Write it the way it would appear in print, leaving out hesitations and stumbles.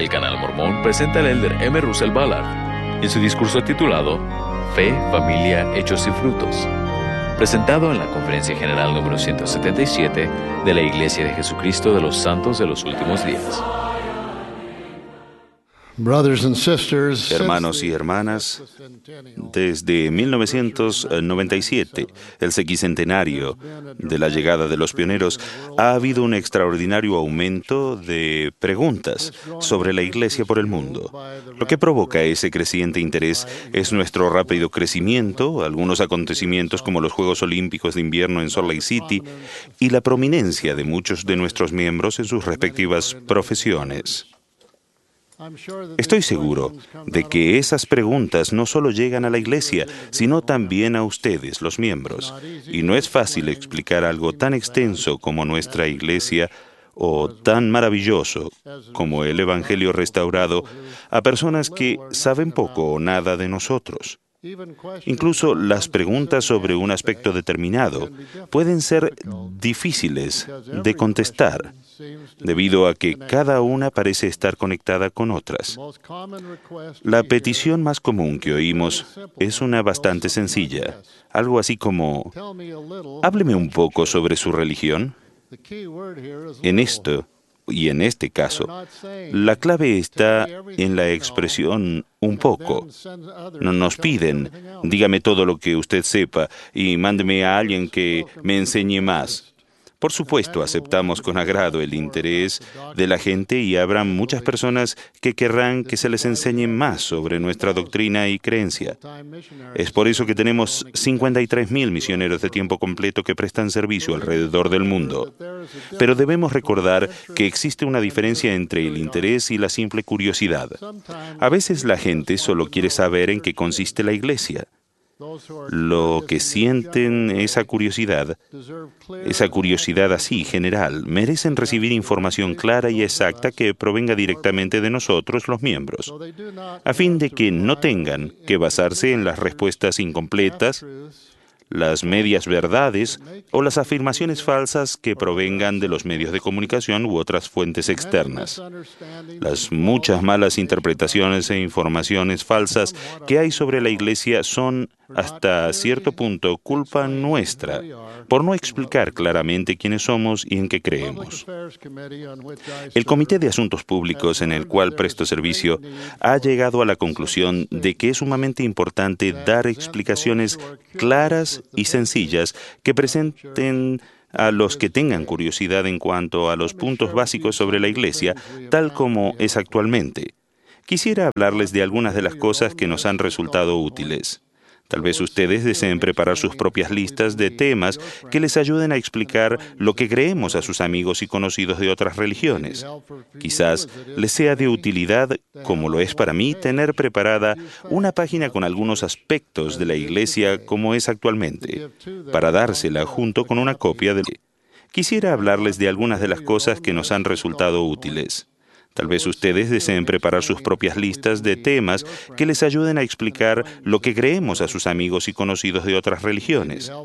El Canal Mormón presenta al elder M. Russell Ballard en su discurso titulado Fe, Familia, Hechos y Frutos, presentado en la Conferencia General número 177 de la Iglesia de Jesucristo de los Santos de los Últimos Días. Hermanos y hermanas, desde 1997, el sequicentenario de la llegada de los pioneros, ha habido un extraordinario aumento de preguntas sobre la Iglesia por el mundo. Lo que provoca ese creciente interés es nuestro rápido crecimiento, algunos acontecimientos como los Juegos Olímpicos de Invierno en Salt Lake City y la prominencia de muchos de nuestros miembros en sus respectivas profesiones. Estoy seguro de que esas preguntas no solo llegan a la Iglesia, sino también a ustedes, los miembros. Y no es fácil explicar algo tan extenso como nuestra Iglesia o tan maravilloso como el Evangelio restaurado a personas que saben poco o nada de nosotros. Incluso las preguntas sobre un aspecto determinado pueden ser difíciles de contestar, debido a que cada una parece estar conectada con otras. La petición más común que oímos es una bastante sencilla, algo así como, hábleme un poco sobre su religión. En esto, y en este caso, la clave está en la expresión un poco. No nos piden, dígame todo lo que usted sepa y mándeme a alguien que me enseñe más. Por supuesto, aceptamos con agrado el interés de la gente y habrá muchas personas que querrán que se les enseñe más sobre nuestra doctrina y creencia. Es por eso que tenemos 53,000 misioneros de tiempo completo que prestan servicio alrededor del mundo. Pero debemos recordar que existe una diferencia entre el interés y la simple curiosidad. A veces la gente solo quiere saber en qué consiste la Iglesia. Lo que sienten esa curiosidad así general, merecen recibir información clara y exacta que provenga directamente de nosotros, los miembros, a fin de que no tengan que basarse en las respuestas incompletas, las medias verdades o las afirmaciones falsas que provengan de los medios de comunicación u otras fuentes externas. Las muchas malas interpretaciones e informaciones falsas que hay sobre la Iglesia son, hasta cierto punto, culpa nuestra por no explicar claramente quiénes somos y en qué creemos. El Comité de Asuntos Públicos, en el cual presto servicio, ha llegado a la conclusión de que es sumamente importante dar explicaciones claras y sencillas que presenten a los que tengan curiosidad en cuanto a los puntos básicos sobre la Iglesia, tal como es actualmente. Quisiera hablarles de algunas de las cosas que nos han resultado útiles. Tal vez ustedes deseen preparar sus propias listas de temas que les ayuden a explicar lo que creemos a sus amigos y conocidos de otras religiones. Quizás les sea de utilidad, como lo es para mí, tener preparada una página con algunos aspectos de la Iglesia como es actualmente, para dársela junto con una copia de... Quisiera hablarles de algunas de las cosas que nos han resultado útiles. Tal vez ustedes deseen preparar sus propias listas de temas que les ayuden a explicar lo que creemos a sus amigos y conocidos de otras religiones.